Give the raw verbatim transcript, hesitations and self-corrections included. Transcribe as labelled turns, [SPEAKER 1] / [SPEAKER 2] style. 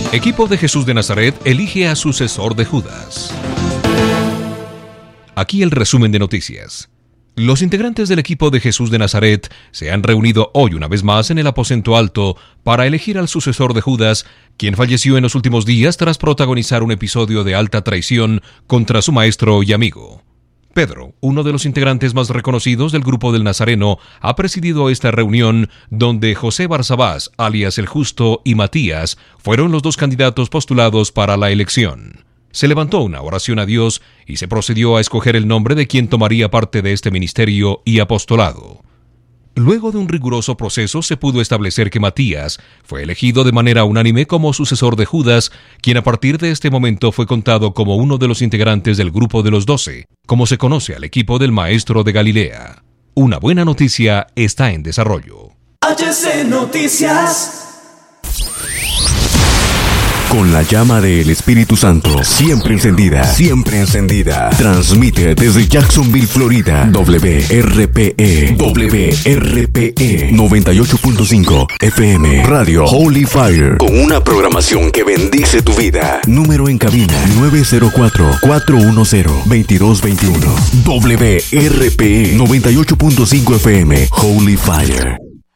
[SPEAKER 1] Equipo de Jesús de Nazaret elige a sucesor de Judas. Aquí el resumen de noticias. Los integrantes del equipo de Jesús de Nazaret se han reunido hoy una vez más en el aposento alto para elegir al sucesor de Judas, quien falleció en los últimos días tras protagonizar un episodio de alta traición contra su maestro y amigo. Pedro, uno de los integrantes más reconocidos del grupo del Nazareno, ha presidido esta reunión donde José Barsabás, alias el Justo, y Matías fueron los dos candidatos postulados para la elección. Se levantó una oración a Dios y se procedió a escoger el nombre de quien tomaría parte de este ministerio y apostolado. Luego de un riguroso proceso se pudo establecer que Matías fue elegido de manera unánime como sucesor de Judas, quien a partir de este momento fue contado como uno de los integrantes del grupo de los doce, como se conoce al equipo del Maestro de Galilea. Una buena noticia está en desarrollo.
[SPEAKER 2] H C Noticias.
[SPEAKER 3] Con la llama del Espíritu Santo siempre encendida, siempre encendida. Transmite desde Jacksonville, Florida, W R P E, W R P E noventa y ocho punto cinco F M, Radio Holy Fire, con una programación que bendice tu vida. Número en cabina nueve cero cuatro, cuatro uno cero, dos dos dos uno. W R P E noventa y ocho punto cinco F M, Holy Fire.